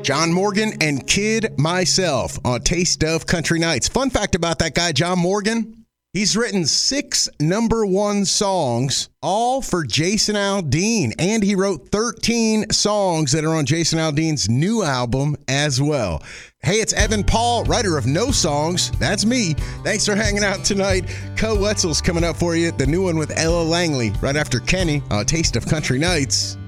John Morgan and Kid Myself on Taste of Country Nights. Fun fact about that guy, John Morgan, he's written 6 #1 songs, all for Jason Aldean, and he wrote 13 songs that are on Jason Aldean's new album as well. Hey, it's Evan Paul, writer of No Songs. That's me. Thanks for hanging out tonight. Co Wetzel's coming up for you, the new one with Ella Langley, right after Kenny on Taste of Country Nights.